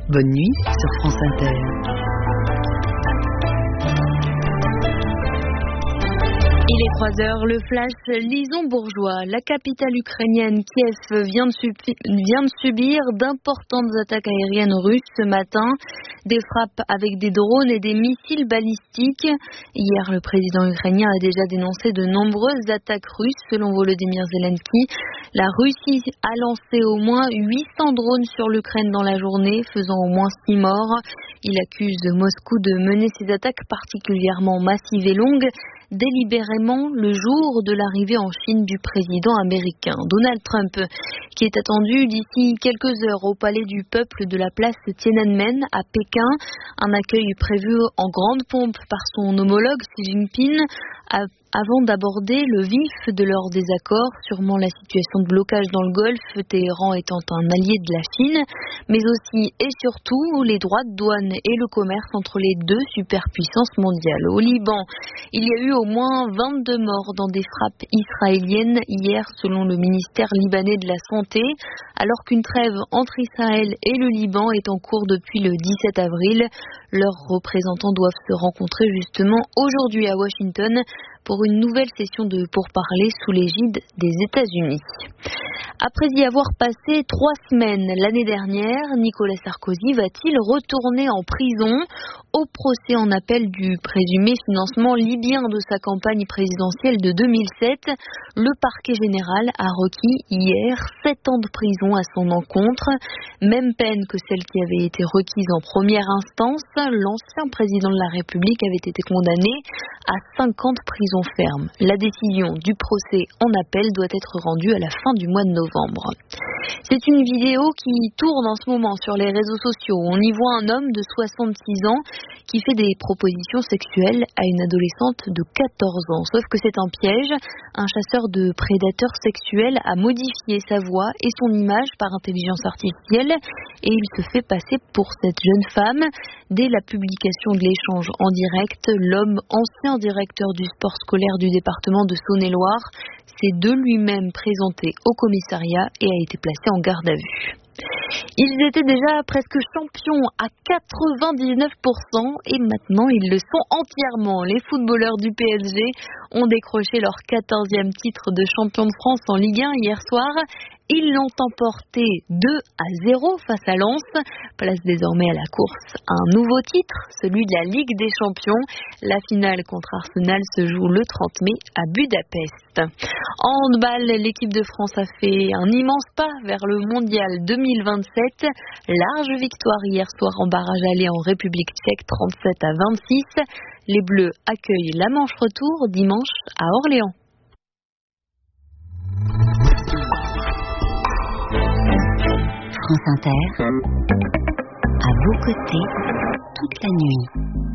Bonne nuit sur France Inter. Il est 3h, le flash, lisons bourgeois. La capitale ukrainienne, Kiev, vient de subir d'importantes attaques aériennes russes ce matin. Des frappes avec des drones et des missiles balistiques. Hier, le président ukrainien a déjà dénoncé de nombreuses attaques russes, selon Volodymyr Zelensky. La Russie a lancé au moins 800 drones sur l'Ukraine dans la journée, faisant au moins 6 morts. Il accuse Moscou de mener ces attaques particulièrement massives et longues, délibérément le jour de l'arrivée en Chine du président américain. Donald Trump, qui est attendu d'ici quelques heures au palais du peuple de la place Tiananmen à Pékin. Un accueil prévu en grande pompe par son homologue Xi Jinping avant d'aborder le vif de leur désaccord, sûrement la situation de blocage dans le Golfe, Téhéran étant un allié de la Chine, mais aussi et surtout les droits de douane et le commerce entre les deux superpuissances mondiales. Au Liban, il y a eu au moins 22 morts dans des frappes israéliennes hier, selon le ministère libanais de la Santé, alors qu'une trêve entre Israël et le Liban est en cours depuis le 17 avril. Leurs représentants doivent se rencontrer justement aujourd'hui à Washington pour une nouvelle session de pourparlers sous l'égide des États-Unis. Après y avoir passé 3 semaines l'année dernière, Nicolas Sarkozy va-t-il retourner en prison au procès en appel du présumé financement libyen de sa campagne présidentielle de 2007? Le parquet général a requis hier 7 ans de prison à son encontre, même peine que celle qui avait été requise en première instance. L'ancien président de la République avait été condamné à 5 ans de prison ferme. La décision du procès en appel doit être rendue à la fin du mois de novembre. C'est une vidéo qui tourne en ce moment sur les réseaux sociaux. On y voit un homme de 66 ans qui fait des propositions sexuelles à une adolescente de 14 ans. Sauf que c'est un piège. Un chasseur de prédateurs sexuels a modifié sa voix et son image par intelligence artificielle et il se fait passer pour cette jeune femme. Dès la publication de l'échange en direct, l'homme, ancien directeur du sport scolaire du département de Saône-et-Loire, s'est de lui-même présenté au commissariat et a été placé en garde à vue. Ils étaient déjà presque champions à 99% et maintenant ils le sont entièrement. Les footballeurs du PSG ont décroché leur 14e titre de champion de France en Ligue 1 hier soir. Ils l'ont emporté 2-0 face à Lens. Place désormais à la course à un nouveau titre, celui de la Ligue des Champions. La finale contre Arsenal se joue le 30 mai à Budapest. En handball, l'équipe de France a fait un immense pas vers le mondial 2027. Large victoire hier soir en barrage aller en République tchèque, 37-26. Les Bleus accueillent la manche retour dimanche à Orléans. France Inter, à vos côtés toute la nuit.